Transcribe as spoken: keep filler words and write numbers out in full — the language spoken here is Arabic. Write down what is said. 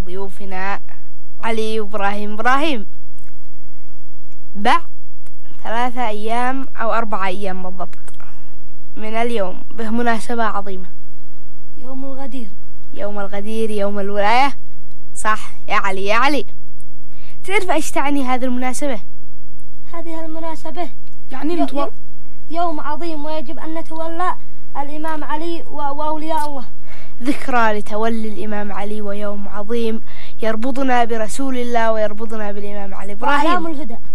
ضيوفنا علي وإبراهيم إبراهيم. بعد ثلاثة أيام أو أربعة أيام بالضبط من اليوم به مناسبة عظيمة، يوم الغدير. يوم الغدير، يوم الولاية. صح يا علي. يا علي، تعرف إيش تعني هذه المناسبة؟ هذه المناسبة يعني نتو... يوم عظيم ويجب أن نتولى الإمام علي وأولياء الله. ذكرى لتولي الإمام علي ويوم عظيم يربطنا برسول الله ويربطنا بالإمام علي. إبراهيم، وأعلام الهدى.